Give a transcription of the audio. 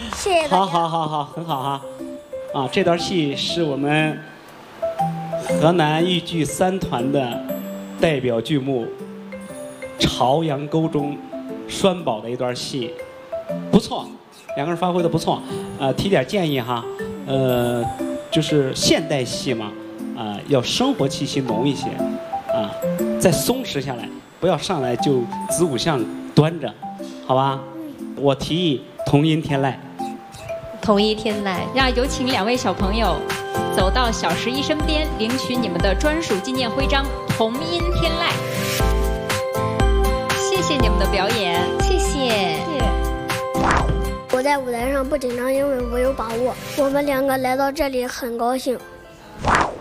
谢谢大家。 好，很好哈。啊，这段戏是我们河南豫剧3团的代表剧目《朝阳沟中栓宝》的一段戏，不错，两个人发挥的不错。提点建议哈，就是现代戏嘛，要生活气息浓一些，再松弛下来，不要上来就子午相端着，好吧？我提议同音天籁。 同一天籁，让有请2位小朋友走到小11身边，领取你们的专属纪念徽章“同音天籁”。谢谢你们的表演，谢谢。 我在舞台上不紧张，因为我有把握。我们2个来到这里很高兴。